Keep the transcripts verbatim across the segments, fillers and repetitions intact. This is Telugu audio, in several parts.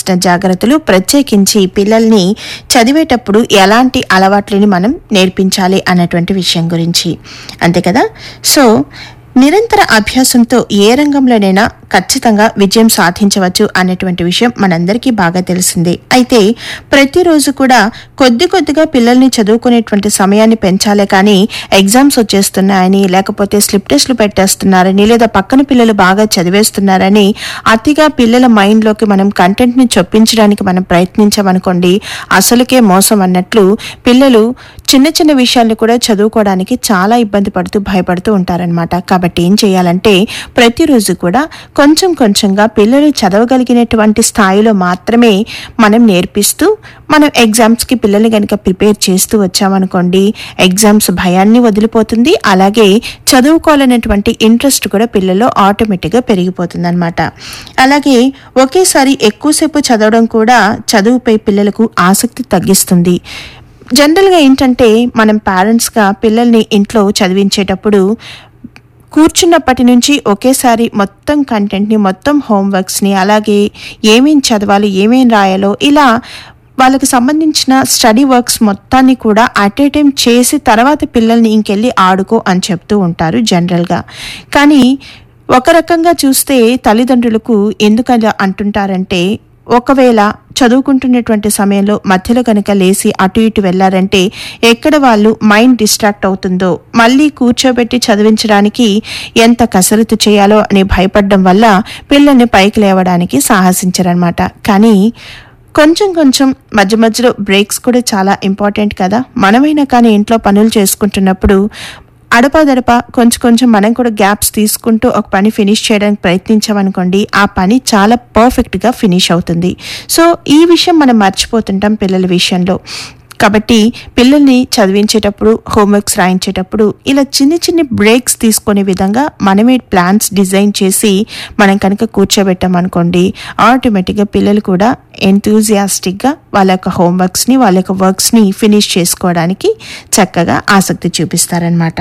తీసుకోవాల్సిన జాగ్రత్తలు, ప్రత్యేకించి పిల్లల్ని చదివేటప్పుడు ఎలాంటి అలవాట్లని మనం నేర్పించాలి అన్నటువంటి విషయం గురించి. అంతే కదా. సో నిరంతర అభ్యాసంతో ఏ రంగంలోనైనా ఖచ్చితంగా విజయం సాధించవచ్చు అనేటువంటి విషయం మనందరికీ బాగా తెలిసిందే. అయితే ప్రతిరోజు కూడా కొద్ది కొద్దిగా పిల్లల్ని చదువుకునేటువంటి సమయాన్ని పెంచాలే కానీ ఎగ్జామ్స్ వచ్చేస్తున్నాయని, లేకపోతే స్లిప్ టెస్ట్లు పెట్టేస్తున్నారని, లేదా పక్కన పిల్లలు బాగా చదివేస్తున్నారని అతిగా పిల్లల మైండ్లోకి మనం కంటెంట్ని చొప్పించడానికి మనం ప్రయత్నించామనుకోండి, అసలుకే మోసం అన్నట్లు పిల్లలు చిన్న చిన్న విషయాల్ని కూడా చదువుకోవడానికి చాలా ఇబ్బంది పడుతూ భయపడుతూ ఉంటారనమాట. కాబట్టి ఏం చేయాలంటే ప్రతిరోజు కూడా కొంచెం కొంచెంగా పిల్లలు చదవగలిగినటువంటి స్థాయిలో మాత్రమే మనం నేర్పిస్తూ మనం ఎగ్జామ్స్కి పిల్లల్ని కనుక ప్రిపేర్ చేస్తూ వచ్చామనుకోండి, ఎగ్జామ్స్ భయాన్ని వదిలిపోతుంది. అలాగే చదువుకోవాలనేటువంటి ఇంట్రెస్ట్ కూడా పిల్లల్లో ఆటోమేటిక్గా పెరిగిపోతుంది అనమాట. అలాగే ఒకేసారి ఎక్కువసేపు చదవడం కూడా చదువుపై పిల్లలకు ఆసక్తి తగ్గిస్తుంది. జనరల్గా ఏంటంటే మనం పేరెంట్స్గా పిల్లల్ని ఇంట్లో చదివించేటప్పుడు కూర్చున్నప్పటి నుంచి ఒకేసారి మొత్తం కంటెంట్ని, మొత్తం హోంవర్క్స్ని, అలాగే ఏమేం చదవాలి, ఏమేం రాయాలో, ఇలా వాళ్ళకి సంబంధించిన స్టడీ వర్క్స్ మొత్తాన్ని కూడా అట్ ఏ టైం చేసి తర్వాత పిల్లల్ని ఇంకెళ్ళి ఆడుకో అని చెప్తూ ఉంటారు జనరల్గా. కానీ ఒక రకంగా చూస్తే తల్లిదండ్రులకు ఎందుకు అలా అంటుంటారంటే, ఒకవేళ చదువుకుంటున్నటువంటి సమయంలో మధ్యలో కనుక లేసి అటు ఇటు వెళ్ళారంటే ఎక్కడ వాళ్ళు మైండ్ డిస్ట్రాక్ట్ అవుతుందో, మళ్ళీ కూర్చోబెట్టి చదివించడానికి ఎంత కసరత్తు చేయాలో అని భయపడడం వల్ల పిల్లల్ని పైకి లేవడానికి సాహసించారనమాట. కానీ కొంచెం కొంచెం మధ్య మధ్యలో బ్రేక్స్ కూడా చాలా ఇంపార్టెంట్ కదా. మనమైనా కానీ ఇంట్లో పనులు చేసుకుంటున్నప్పుడు అడపాదడప కొంచెం కొంచెం మనం కూడా గ్యాప్స్ తీసుకుంటూ ఒక పని ఫినిష్ చేయడానికి ప్రయత్నించామనుకోండి, ఆ పని చాలా పర్ఫెక్ట్గా ఫినిష్ అవుతుంది. సో ఈ విషయం మనం మర్చిపోతుంటాం పిల్లల విషయంలో. కాబట్టి పిల్లల్ని చదివించేటప్పుడు, హోంవర్క్స్ రాయించేటప్పుడు ఇలా చిన్న చిన్న బ్రేక్స్ తీసుకునే విధంగా మనమే ప్లాన్స్ డిజైన్ చేసి మనం కనుక కూర్చోబెట్టామనుకోండి, ఆటోమేటిక్గా పిల్లలు కూడా ఎంతూజియాస్టిక్గా వాళ్ళ యొక్క హోంవర్క్స్ని, వాళ్ళ యొక్క వర్క్స్ని ఫినిష్ చేసుకోవడానికి చక్కగా ఆసక్తి చూపిస్తారనమాట.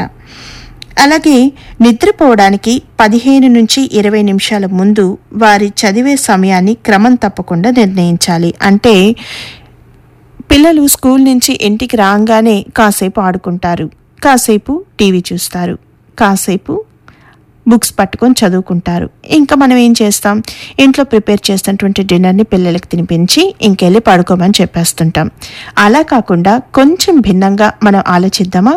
అలాగే నిద్రపోవడానికి పదిహేను నుంచి ఇరవై నిమిషాల ముందు వారి చదివే సమయాన్ని క్రమం తప్పకుండా నిర్ణయించాలి. అంటే పిల్లలు స్కూల్ నుంచి ఇంటికి రాగానే కాసేపు ఆడుకుంటారు, కాసేపు టీవీ చూస్తారు, కాసేపు బుక్స్ పట్టుకొని చదువుకుంటారు. ఇంకా మనం ఏం చేస్తాం, ఇంట్లో ప్రిపేర్ చేస్తున్నటువంటి డిన్నర్ని పిల్లలకి తినిపించి ఇంకెళ్ళి పడుకోమని చెప్పేస్తుంటాం. అలా కాకుండా కొంచెం భిన్నంగా మనం ఆలోచిద్దామా?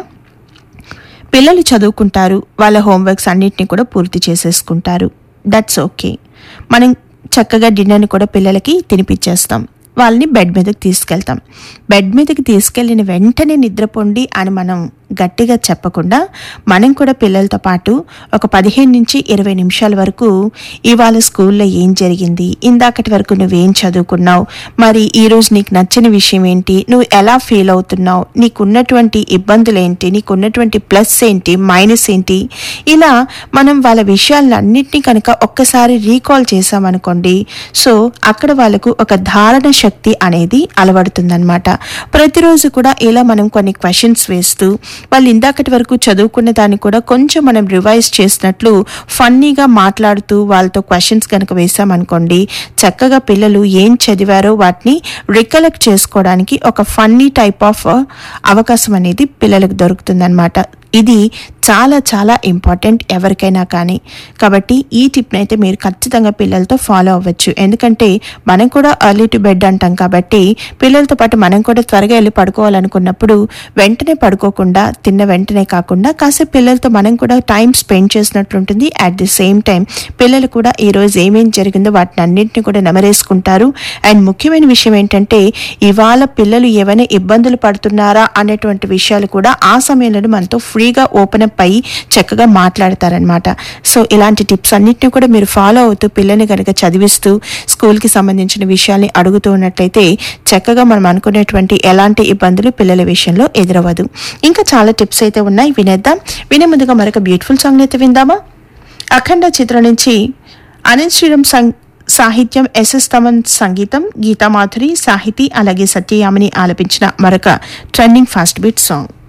పిల్లలు చదువుకుంటారు, వాళ్ళ హోంవర్క్స్ అన్నిటిని కూడా పూర్తి చేసేసుకుంటారు, దట్స్ ఓకే. మనం చక్కగా డిన్నర్ని కూడా పిల్లలకి తినిపించేస్తాం, వాళ్ళని బెడ్ మీదకి తీసుకెళ్తాం. బెడ్ మీదకి తీసుకెళ్ళిన వెంటనే నిద్రపోండి అని మనం గట్టిగా చెప్పకుండా మనం కూడా పిల్లలతో పాటు ఒక పదిహేను నుంచి ఇరవై నిమిషాల వరకు ఇవాళ స్కూల్లో ఏం జరిగింది, ఇందాకటి వరకు నువ్వేం చదువుకున్నావు, మరి ఈరోజు నీకు నచ్చిన విషయం ఏంటి, నువ్వు ఎలా ఫీల్ అవుతున్నావు, నీకున్నటువంటి ఇబ్బందులు ఏంటి, నీకున్నటువంటి ప్లస్ ఏంటి, మైనస్ ఏంటి, ఇలా మనం వాళ్ళ విషయాలన్నింటినీ కనుక ఒక్కసారి రీకాల్ చేసామనుకోండి, సో అక్కడ వాళ్ళకు ఒక ధారణ శక్తి అనేది అలవడుతుందన్నమాట. ప్రతిరోజు కూడా ఇలా మనం కొన్ని క్వశ్చన్స్ వేస్తూ వాళ్ళు ఇందాకటి వరకు చదువుకున్న దాన్ని కూడా కొంచెం మనం రివైజ్ చేసినట్లు ఫన్నీగా మాట్లాడుతూ వాళ్ళతో క్వశ్చన్స్ కనుక వేసామనుకోండి, చక్కగా పిల్లలు ఏం చదివారో వాటిని రికలెక్ట్ చేసుకోవడానికి ఒక ఫన్నీ టైప్ ఆఫ్ అవకాశం అనేది పిల్లలకు దొరుకుతుందన్నమాట. ఇది చాలా చాలా ఇంపార్టెంట్ ఎవరికైనా కానీ. కాబట్టి ఈ టిప్ని అయితే మీరు ఖచ్చితంగా పిల్లలతో ఫాలో అవ్వచ్చు. ఎందుకంటే మనం కూడా ఎర్లీ టు బెడ్ అంటాం కాబట్టి పిల్లలతో పాటు మనం కూడా త్వరగా వెళ్ళి పడుకోవాలనుకున్నప్పుడు వెంటనే పడుకోకుండా తిన్న వెంటనే కాకుండా కాసేపు పిల్లలతో మనం కూడా time spend చేసినట్లుంటుంది. At the same time పిల్లలు కూడా ఈరోజు ఏమేం జరిగిందో వాటిని అన్నింటినీ కూడా నెమరేసుకుంటారు. అండ్ ముఖ్యమైన విషయం ఏంటంటే ఇవాళ పిల్లలు ఏమైనా ఇబ్బందులు పడుతున్నారా అనేటువంటి విషయాలు కూడా ఆ సమయంలో మనతో ఫ్రీగా ఓపెన్ అప్ అయ్యి చక్కగా మాట్లాడతారనమాట. సో ఇలాంటి టిప్స్ అన్నిటిని కూడా మీరు ఫాలో అవుతూ పిల్లల్ని కనుక చదివిస్తూ స్కూల్కి సంబంధించిన విషయాల్ని అడుగుతూ ఉన్నట్లయితే చక్కగా మనం అనుకునేటువంటి ఎలాంటి ఇబ్బందులు పిల్లల విషయంలో ఎదురవ్వదు. ఇంకా చాలా టిప్స్ అయితే ఉన్నాయి, వినేద్దాం. వినే ముందుగా మరొక బ్యూటిఫుల్ సాంగ్ అయితే విందామా? అఖండ చిత్రం నుంచి అనిల్ శ్రీరామ్ సంగ్ సాహిత్యం, ఎస్ఎస్ తమన్ సంగీతం, గీతామాధురి సాహితీ, అలాగే సత్యయామిని ఆలపించిన మరొక ట్రెండింగ్ ఫాస్ట్ బీట్ సాంగ్.